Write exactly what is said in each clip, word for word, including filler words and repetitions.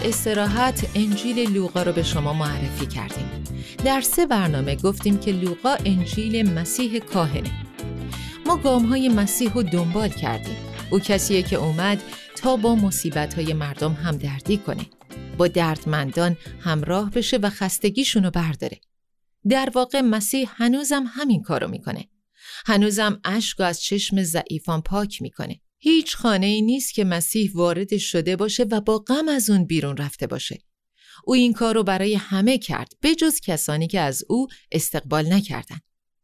استراحت انجیل لوقا رو به شما معرفی کردیم. در سه برنامه گفتیم که لوقا انجیل مسیح کاهنه. ما گام‌های مسیح رو دنبال کردیم. او کسیه که اومد تا با مصیبت‌های مردم همدردی کنه، با دردمندان همراه بشه و خستگیشون رو برداره. در واقع مسیح هنوزم همین کارو میکنه. هنوزم اشک از چشم ضعیفان پاک میکنه. هیچ خانه‌ای نیست که مسیح وارد شده باشه و با غم از اون بیرون رفته باشه. او این کارو برای همه کرد، به جز کسانی که از او استقبال نکردن.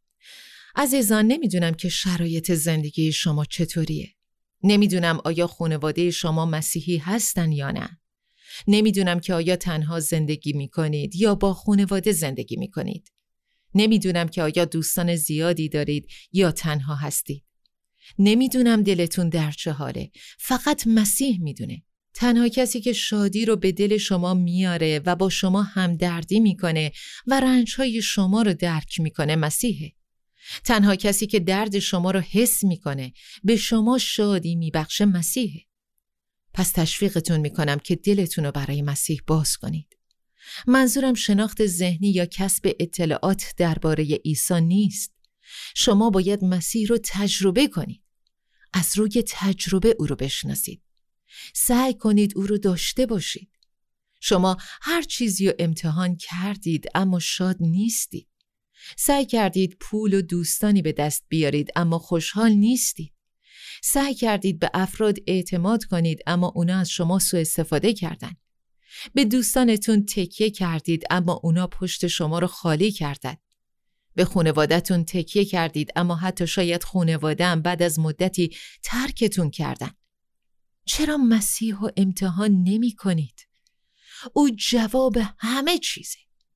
عزیزان، نمیدونم که شرایط زندگی شما چطوریه. نمیدونم آیا خانواده شما مسیحی هستن یا نه. نمیدونم که آیا تنها زندگی میکنید یا با خانواده زندگی میکنید. نمیدونم که آیا دوستان زیادی دارید یا تنها هستید. نمیدونم دلتون در چه حاله. فقط مسیح میدونه. تنها کسی که شادی رو به دل شما میاره و با شما همدردی میکنه و رنجهای شما رو درک میکنه مسیحه. تنها کسی که درد شما رو حس میکنه، به شما شادی میبخشه مسیحه. پس تشویقتون میکنم که دلتون رو برای مسیح باز کنید. منظورم شناخت ذهنی یا کسب اطلاعات درباره عیسی نیست. شما باید مسیح رو تجربه کنید. از روی تجربه او رو بشناسید. سعی کنید او رو داشته باشید. شما هر چیزی رو امتحان کردید اما شاد نیستید. سعی کردید پول و دوستانی به دست بیارید اما خوشحال نیستید. سعی کردید به افراد اعتماد کنید اما اونا از شما سوء استفاده کردن. به دوستانتون تکیه کردید اما اونا پشت شما رو خالی کردن. به خانواده‌تون تکیه کردید اما حتی شاید خانواده هم بعد از مدتی ترکتون کردن. چرا مسیح رو امتحان نمی کنید؟ او جواب همه چیزه.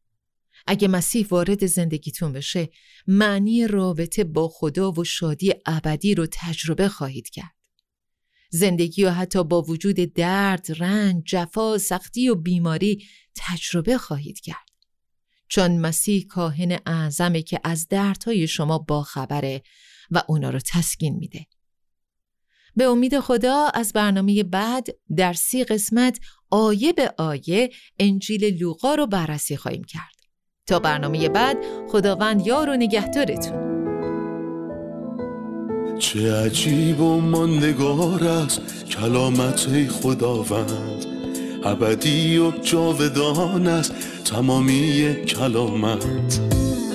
اگه مسیح وارد زندگیتون بشه، معنی رابطه با خدا و شادی ابدی رو تجربه خواهید کرد. زندگی رو حتی با وجود درد، رنج، جفا، سختی و بیماری تجربه خواهید کرد. چون مسیح کاهن اعظمه که از دردهای شما باخبره و اونا رو تسکین میده. به امید خدا از برنامه بعد در سی قسمت آیه به آیه انجیل لوقا رو بررسی خواهیم کرد. تا برنامه بعد، خداوند یار و نگهدارتون. چه عجیب و ماندگار است کلامت خداوند، ابدی و جاودان است تمامی کلامت.